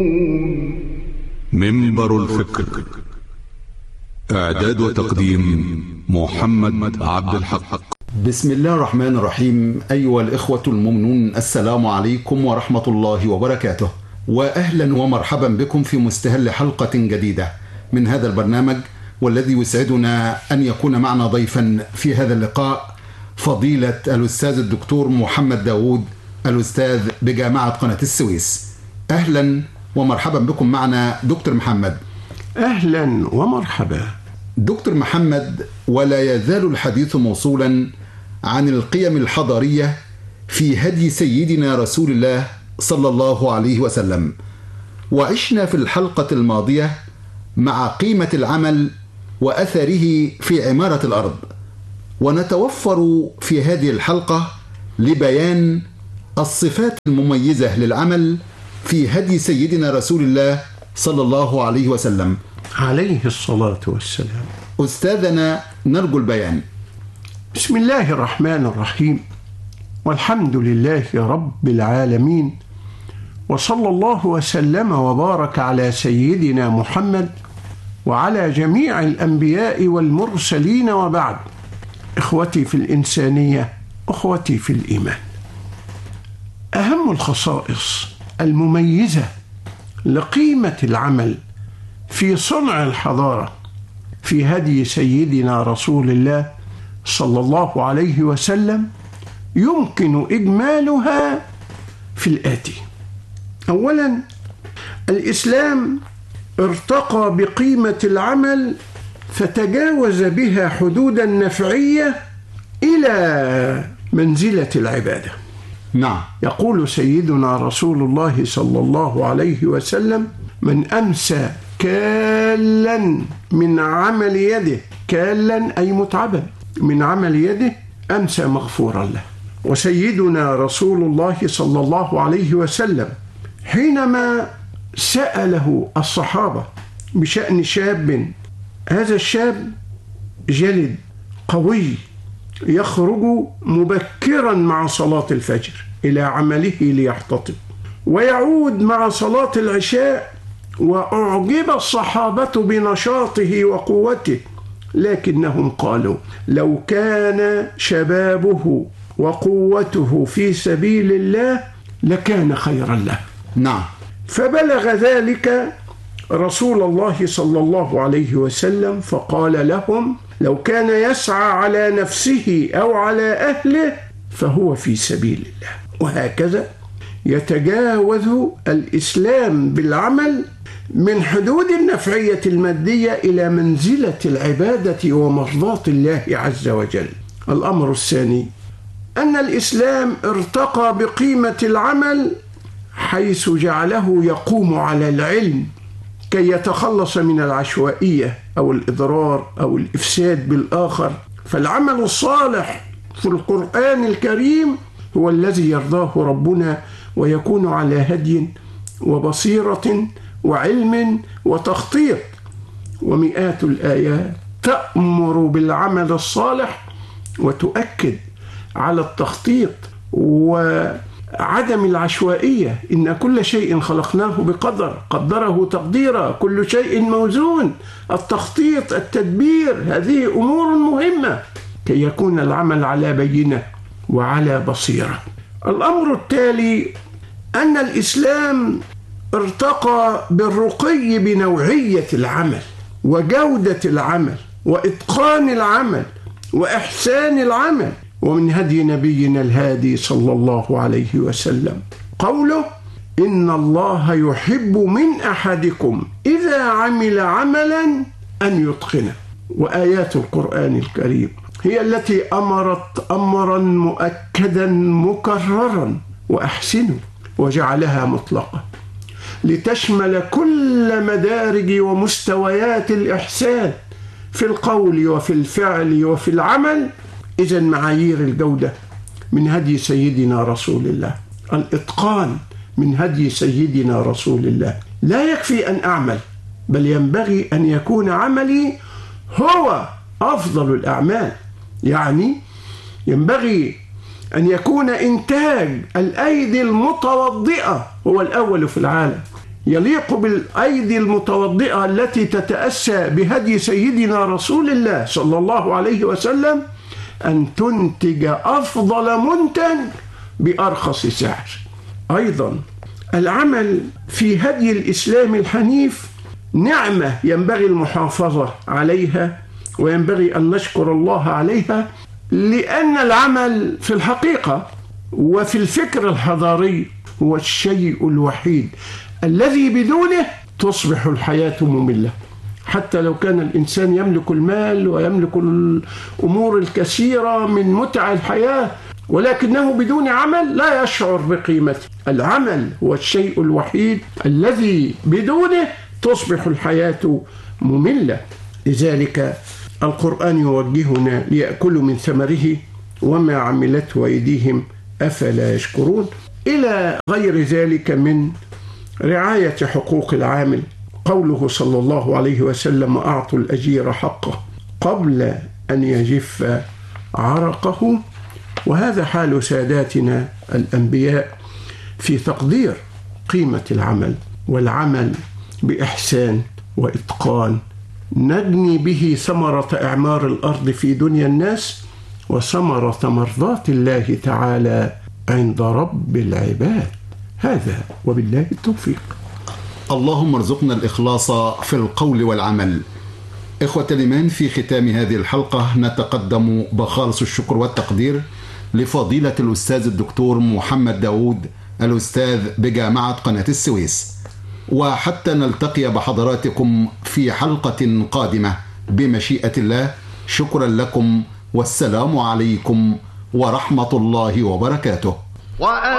منبر الفكر. إعداد وتقديم محمد عبد الحق. بسم الله الرحمن الرحيم. أيها الإخوة المؤمنون، السلام عليكم ورحمة الله وبركاته، وأهلا ومرحبا بكم في مستهل حلقة جديدة من هذا البرنامج، والذي يسعدنا أن يكون معنا ضيفا في هذا اللقاء فضيلة الأستاذ الدكتور محمد داود، الأستاذ بجامعة قناة السويس. أهلا ومرحبا بكم معنا دكتور محمد. أهلا ومرحبا دكتور محمد، ولا يزال الحديث موصولا عن القيم الحضارية في هدي سيدنا رسول الله صلى الله عليه وسلم، وعشنا في الحلقة الماضية مع قيمة العمل وأثره في عمارة الأرض، ونتوفر في هذه الحلقة لبيان الصفات المميزة للعمل في هدي سيدنا رسول الله صلى الله عليه وسلم عليه الصلاة والسلام. أستاذنا، نرجو البيان. بسم الله الرحمن الرحيم، والحمد لله رب العالمين، وصلى الله وسلم وبارك على سيدنا محمد وعلى جميع الأنبياء والمرسلين، وبعد. إخوتي في الإنسانية، أخوتي في الإيمان، أهم الخصائص المميزة لقيمة العمل في صنع الحضارة في هدي سيدنا رسول الله صلى الله عليه وسلم يمكن إجمالها في الآتي. أولا، الإسلام ارتقى بقيمة العمل فتجاوز بها حدود النفعية إلى منزلة العبادة. نعم. يقول سيدنا رسول الله صلى الله عليه وسلم: من أمسى كالا من عمل يده، كالا أي متعبا من عمل يده، أمسى مغفورا له. وسيدنا رسول الله صلى الله عليه وسلم حينما سأله الصحابة بشأن شاب، هذا الشاب جلد قوي يخرج مبكرا مع صلاة الفجر إلى عمله ليحتطب، ويعود مع صلاة العشاء، وأعجب الصحابة بنشاطه وقوته، لكنهم قالوا: لو كان شبابه وقوته في سبيل الله لكان خيرا له. نعم. فبلغ ذلك رسول الله صلى الله عليه وسلم فقال لهم: لو كان يسعى على نفسه أو على أهله فهو في سبيل الله. وهكذا يتجاوز الإسلام بالعمل من حدود النفعية المادية إلى منزلة العبادة ومرضاة الله عز وجل. الأمر الثاني، أن الإسلام ارتقى بقيمة العمل حيث جعله يقوم على العلم كي يتخلص من العشوائية أو الإضرار أو الإفساد بالآخر. فالعمل الصالح في القرآن الكريم هو الذي يرضاه ربنا، ويكون على هدي وبصيرة وعلم وتخطيط. ومئات الآيات تأمر بالعمل الصالح وتؤكد على التخطيط وعدم العشوائية. إن كل شيء خلقناه بقدر، قدره تقديرا، كل شيء موزون. التخطيط، التدبير، هذه أمور مهمة كي يكون العمل على بينة وعلى بصيرة. الأمر التالي، أن الإسلام ارتقى بالرقي بنوعية العمل وجودة العمل وإتقان العمل وإحسان العمل. ومن هدي نبينا الهادي صلى الله عليه وسلم قوله: إن الله يحب من أحدكم إذا عمل عملا أن يتقنه. وآيات القرآن الكريم هي التي أمرت أمرا مؤكدا مكررا: وأحسنوا، وجعلها مطلقة لتشمل كل مدارج ومستويات الإحسان في القول وفي الفعل وفي العمل. إذن معايير الجودة من هدي سيدنا رسول الله، الإتقان من هدي سيدنا رسول الله. لا يكفي أن أعمل، بل ينبغي أن يكون عملي هو أفضل الأعمال. يعني ينبغي أن يكون إنتاج الأيدي المتوضئة هو الأول في العالم. يليق بالأيدي المتوضئة التي تتأسى بهدي سيدنا رسول الله صلى الله عليه وسلم أن تنتج أفضل منتج بأرخص سعر. أيضا العمل في هدي الإسلام الحنيف نعمة ينبغي المحافظة عليها، وينبغي أن نشكر الله عليها، لأن العمل في الحقيقة وفي الفكر الحضاري هو الشيء الوحيد الذي بدونه تصبح الحياة مملة. حتى لو كان الإنسان يملك المال ويملك الأمور الكثيرة من متع الحياة، ولكنه بدون عمل لا يشعر بقيمته. العمل هو الشيء الوحيد الذي بدونه تصبح الحياة مملة. لذلك القرآن يوجهنا ليأكلوا من ثمره وما عملته أيديهم أفلا يشكرون، إلى غير ذلك من رعاية حقوق العامل. قوله صلى الله عليه وسلم: أعطوا الأجير حقه قبل أن يجف عرقه. وهذا حال ساداتنا الأنبياء في تقدير قيمة العمل، والعمل بإحسان وإتقان نجني به ثمرة إعمار الأرض في دنيا الناس وثمرة مرضاة الله تعالى عند رب العباد. هذا وبالله التوفيق. اللهم ارزقنا الإخلاص في القول والعمل. إخوة الإيمان، في ختام هذه الحلقة نتقدم بخالص الشكر والتقدير لفضيلة الأستاذ الدكتور محمد داود، الأستاذ بجامعة قناة السويس. وحتى نلتقي بحضراتكم في حلقة قادمة بمشيئة الله، شكرا لكم والسلام عليكم ورحمة الله وبركاته.